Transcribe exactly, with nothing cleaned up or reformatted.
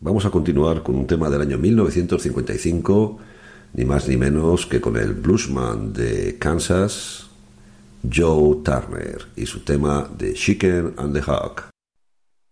Vamos a continuar con un tema del año mil novecientos cincuenta y cinco, ni más ni menos que con el bluesman de Kansas, Joe Turner, y su tema de Chicken and the Hawk.